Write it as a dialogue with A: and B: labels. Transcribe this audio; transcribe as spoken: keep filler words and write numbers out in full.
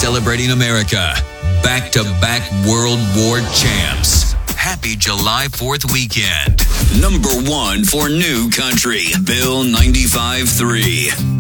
A: celebrating America. Back-to-back World War champs. Happy July fourth weekend.
B: Number one for New Country, Bill ninety-five three.